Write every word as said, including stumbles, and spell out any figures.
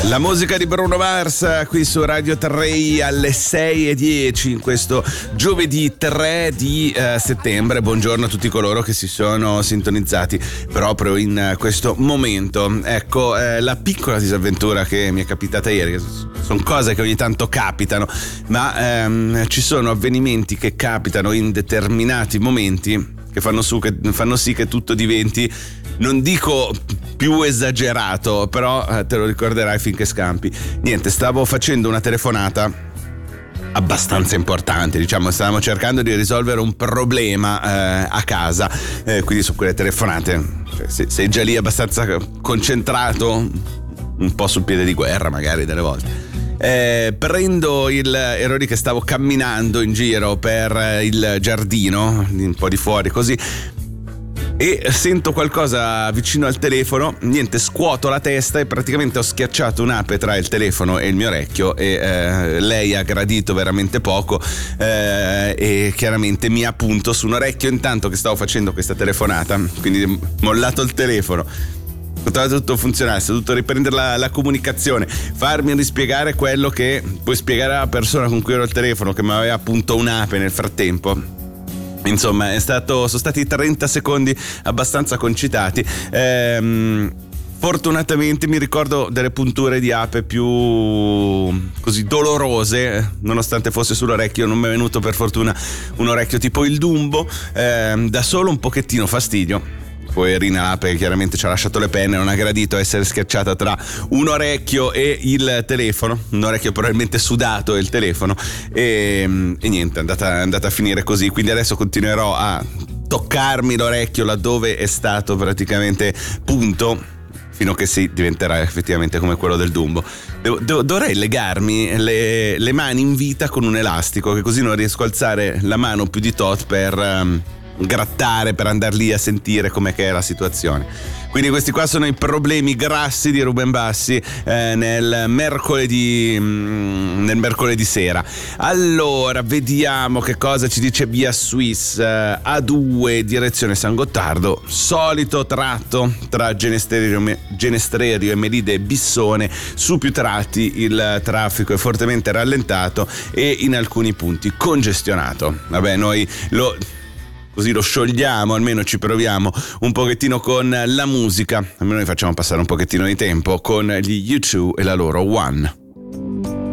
La musica di Bruno Mars qui su Radio tre alle sei e dieci in questo giovedì tre di eh, settembre. Buongiorno a tutti coloro che si sono sintonizzati proprio in questo momento. Ecco, eh, la piccola disavventura che mi è capitata ieri, sono cose che ogni tanto capitano, ma ehm, ci sono avvenimenti che capitano in determinati momenti che fanno, su, che fanno sì che tutto diventi, non dico più esagerato, però eh, te lo ricorderai finché scampi. Niente, stavo facendo una telefonata abbastanza importante, diciamo, stavamo cercando di risolvere un problema eh, a casa, eh, quindi su quelle telefonate cioè, se, sei già lì abbastanza concentrato, un po' sul piede di guerra magari delle volte. Eh, prendo il ero lì che stavo camminando in giro per il giardino, un po' di fuori così, e sento qualcosa vicino al telefono. Niente, scuoto la testa e praticamente ho schiacciato un'ape tra il telefono e il mio orecchio e eh, lei ha gradito veramente poco eh, e chiaramente mi ha punto su un orecchio intanto che stavo facendo questa telefonata, quindi mollato il telefono, poteva tutto funzionare, ho dovuto riprendere la, la comunicazione, farmi rispiegare quello che poi spiegare alla persona con cui ero al telefono che mi aveva appunto un'ape nel frattempo. Insomma, è stato, sono stati trenta secondi abbastanza concitati. Ehm, fortunatamente mi ricordo delle punture di ape più così dolorose, nonostante fosse sull'orecchio. Non mi è venuto per fortuna un orecchio tipo il Dumbo, ehm, da solo un pochettino fastidio. Poverina l'ape chiaramente ci ha lasciato le penne, non ha gradito essere schiacciata tra un orecchio e il telefono, un orecchio probabilmente sudato e il telefono, e, e niente, è andata, è andata a finire così. Quindi adesso continuerò a toccarmi l'orecchio laddove è stato praticamente punto, fino a che si diventerà effettivamente come quello del Dumbo. Devo, devo, dovrei legarmi le, le mani in vita con un elastico, che così non riesco a alzare la mano più di tot per um, grattare, per andar lì a sentire com'è che è la situazione. Quindi questi qua sono i problemi grassi di Ruben Bassi eh, nel mercoledì mh, nel mercoledì sera. Allora, vediamo che cosa ci dice Via Swiss. eh, A due direzione San Gottardo, solito tratto tra Genestrerio, Genestrerio e Melide Bissone. Su più tratti il traffico è fortemente rallentato e in alcuni punti congestionato. Vabbè, noi lo così lo sciogliamo, almeno ci proviamo un pochettino con la musica, almeno noi facciamo passare un pochettino di tempo con gli U due e la loro One.